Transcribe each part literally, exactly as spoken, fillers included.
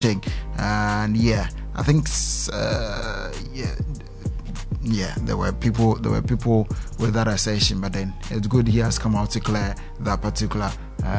And yeah, I think uh, yeah. Yeah, there were people there were people with that assertion, but then it's good he has come out to clear that particular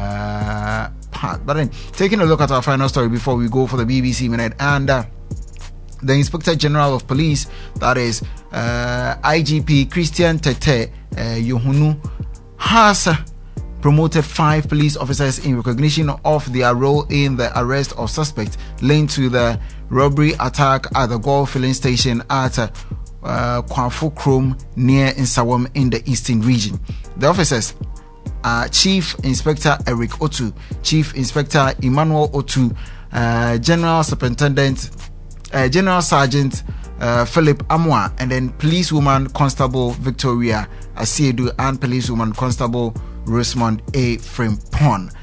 uh, part. But then taking a look at our final story before we go for the B B C Minute, and uh, the Inspector General of Police, that is uh, I G P Christian Tete uh, Yohunu, has uh, promoted five police officers in recognition of their role in the arrest of suspects linked to the robbery attack at the Gulf filling station at uh, Uh, Kwafo Krom near Nsawam in the eastern region. The officers are Chief Inspector Eric Otu, Chief Inspector Emmanuel Otu, uh, General Superintendent, uh, General Sergeant uh, Philip Amwa, and then Policewoman Constable Victoria Asiedu and Policewoman Constable Rosamond A. Frimpon.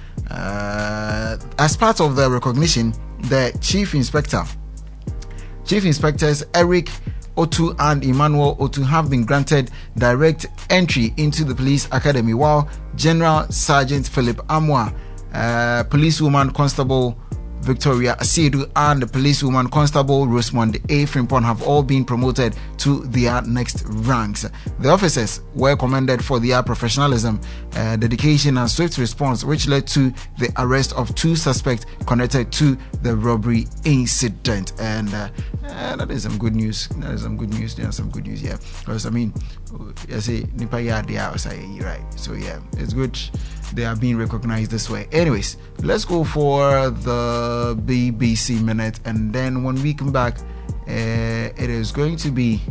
Uh, as part of the recognition, the Chief Inspector, Chief Inspectors Eric Otu and Emmanuel Otu have been granted direct entry into the police academy, while General Sergeant Philip Amwa, uh, Policewoman Constable Victoria Asiedu, and the Policewoman Constable Rosamond A. Frimpon have all been promoted to their next ranks. The officers were commended for their professionalism, uh, dedication and swift response, which led to the arrest of two suspects connected to the robbery incident. And uh, uh, that is some good news. That is some good news. There's some good news, yeah. Because I mean, I say nipa ya dia, right? So yeah, it's good they are being recognized this way. Anyways, let's go for the B B C Minute, and then when we come back, uh, it is going to be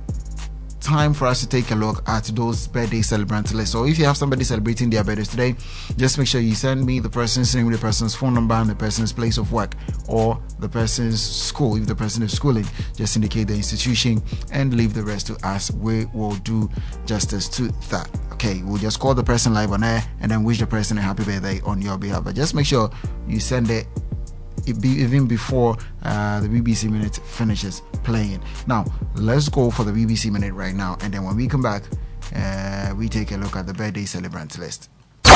time for us to take a look at those birthday celebrant lists. So if you have somebody celebrating their birthdays today, just make sure you send me the person's name, the person's phone number, and the person's place of work, or the person's school. If the person is schooling, just indicate the institution and leave the rest to us. We will do justice to that. Okay, we'll just call the person live on air and then wish the person a happy birthday on your behalf. But just make sure you send it even before uh, the B B C Minute finishes playing. Now, let's go for the B B C Minute right now, and then when we come back, uh, we take a look at the birthday celebrant list.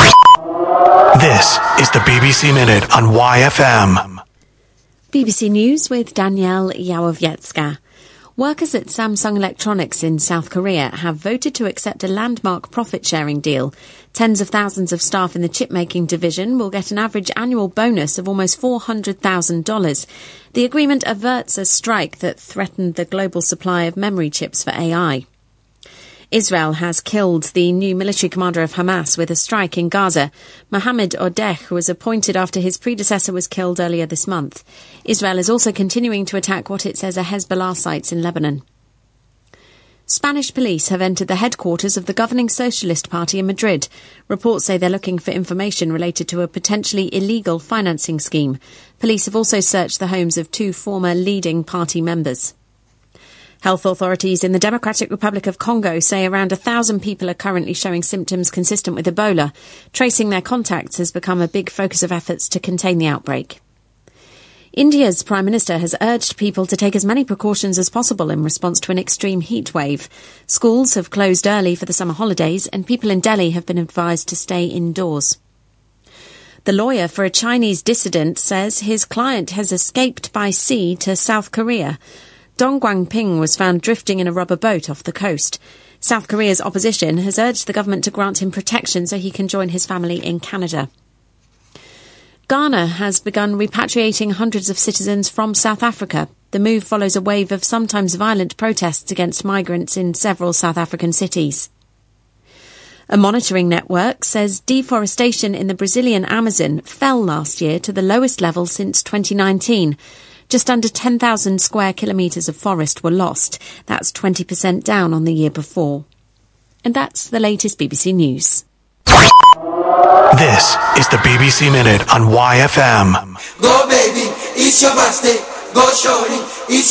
This is the B B C Minute on Y F M. B B C News with Danielle Yawowiecka. Workers at Samsung Electronics in South Korea have voted to accept a landmark profit-sharing deal. Tens of thousands of staff in the chip-making division will get an average annual bonus of almost four hundred thousand dollars. The agreement averts a strike that threatened the global supply of memory chips for A I. Israel has killed the new military commander of Hamas with a strike in Gaza. Mohammed Odeh was appointed after his predecessor was killed earlier this month. Israel is also continuing to attack what it says are Hezbollah sites in Lebanon. Spanish police have entered the headquarters of the governing Socialist Party in Madrid. Reports say they're looking for information related to a potentially illegal financing scheme. Police have also searched the homes of two former leading party members. Health authorities in the Democratic Republic of Congo say around a thousand people are currently showing symptoms consistent with Ebola. Tracing their contacts has become a big focus of efforts to contain the outbreak. India's Prime Minister has urged people to take as many precautions as possible in response to an extreme heat wave. Schools have closed early for the summer holidays, and people in Delhi have been advised to stay indoors. The lawyer for a Chinese dissident says his client has escaped by sea to South Korea. Dong Guangping was found drifting in a rubber boat off the coast. South Korea's opposition has urged the government to grant him protection so he can join his family in Canada. Ghana has begun repatriating hundreds of citizens from South Africa. The move follows a wave of sometimes violent protests against migrants in several South African cities. A monitoring network says deforestation in the Brazilian Amazon fell last year to the lowest level since twenty nineteen. Just under ten thousand square kilometres of forest were lost. That's twenty percent down on the year before. And that's the latest B B C News. This is the B B C Minute on Y F M. Go baby, it's your birthday. Go shorty, it's